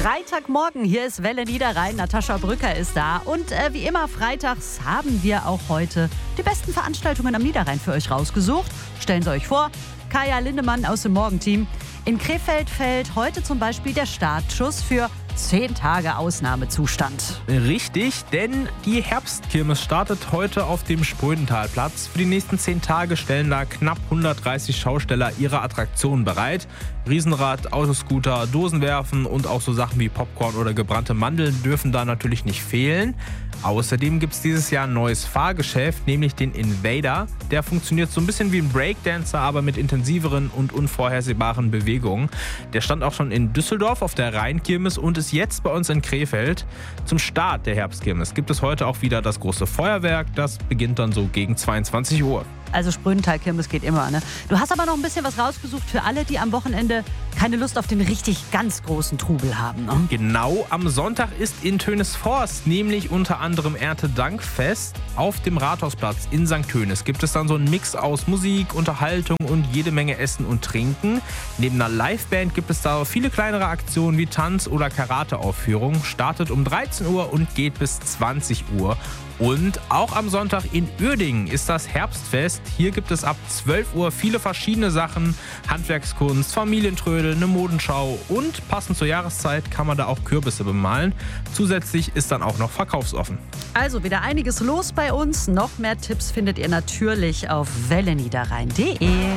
Freitagmorgen, hier ist Welle Niederrhein, Natascha Brücker ist da und wie immer freitags haben wir auch heute die besten Veranstaltungen am Niederrhein für euch rausgesucht. Stellen Sie euch vor, Kaya Lindemann aus dem Morgenteam. In Krefeld fällt heute zum Beispiel der Startschuss für 10 Tage Ausnahmezustand. Richtig, denn die Herbstkirmes startet heute auf dem Sprödentalplatz. Für die nächsten 10 Tage stellen da knapp 130 Schausteller ihre Attraktionen bereit. Riesenrad, Autoscooter, Dosenwerfen und auch so Sachen wie Popcorn oder gebrannte Mandeln dürfen da natürlich nicht fehlen. Außerdem gibt es dieses Jahr ein neues Fahrgeschäft, nämlich den Invader. Der funktioniert so ein bisschen wie ein Breakdancer, aber mit intensiveren und unvorhersehbaren Bewegungen. Der stand auch schon in Düsseldorf auf der Rheinkirmes und ist jetzt bei uns in Krefeld. Zum Start der Herbstkirmes gibt es heute auch wieder das große Feuerwerk. Das beginnt dann so gegen 22 Uhr. Also Sprödental-Kirmes geht immer, ne? Du hast aber noch ein bisschen was rausgesucht für alle, die am Wochenende keine Lust auf den richtig ganz großen Trubel haben, ne? Genau, am Sonntag ist in Tönisforst nämlich unter anderem Erntedankfest. Auf dem Rathausplatz in St. Tönis gibt es dann so einen Mix aus Musik, Unterhaltung und jede Menge Essen und Trinken. Neben einer Liveband gibt es da viele kleinere Aktionen wie Tanz- oder Karateaufführungen. Startet um 13 Uhr und geht bis 20 Uhr. Und auch am Sonntag in Uerdingen ist das Herbstfest. Hier gibt es ab 12 Uhr viele verschiedene Sachen. Handwerkskunst, Familientrödel, eine Modenschau und passend zur Jahreszeit kann man da auch Kürbisse bemalen. Zusätzlich ist dann auch noch verkaufsoffen. Also wieder einiges los bei uns. Noch mehr Tipps findet ihr natürlich auf welleniederrhein.de.